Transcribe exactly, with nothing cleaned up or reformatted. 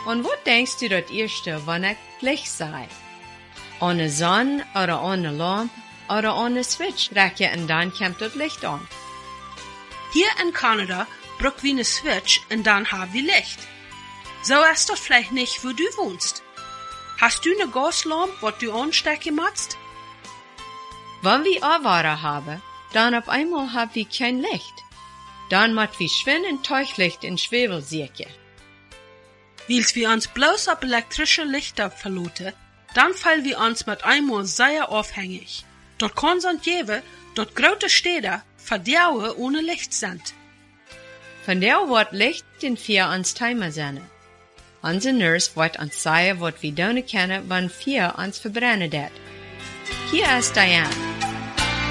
Und wat denkst du dat erste, wann ich Licht sei? Ohne Sonne oder ohne Lampe oder ohne Switch raak je en dan kommt das Licht an. Hier in Kanada brauchen wir eine Switch und dann haben wir Licht. So ist das vielleicht nicht, wo du wohnst. Hast du eine Gaslampe, was du anstecken musst? Wenn wir Anwahrer haben, dann auf einmal haben wir kein Licht. Dann müssen wir schwinn in Teuchlicht in Schwebel säcken. Weil wir uns bloß auf elektrische Lichter verlassen, dann fallen wir uns mit einmal sehr aufhängig. Dort kann es geben, dort große Städte verdauern ohne Licht sind. Von der wird Licht den vier ans Timer sein. Unser Nurse wird uns sagen, was wir tun können, wenn vier uns verbrennen dat. Hier ist Diane.